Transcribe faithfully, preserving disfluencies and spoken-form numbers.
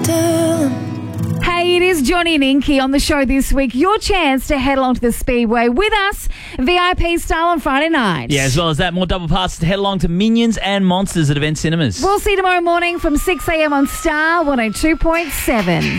Hey, it is Johnny and Inky on the show this week. Your chance to head along to the Speedway with us, V I P style on Friday night. Yeah, as well as that, more double passes to head along to Minions and Monsters at Event Cinemas. We'll see you tomorrow morning from six a.m. on Star one oh two point seven.